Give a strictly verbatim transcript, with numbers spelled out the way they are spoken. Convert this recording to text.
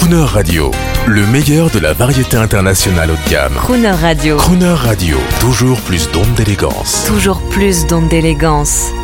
Crooner Radio, le meilleur de la variété internationale haut de gamme. Crooner Radio. Crooner Radio, toujours plus d'ondes d'élégance. Toujours plus d'ondes d'élégance.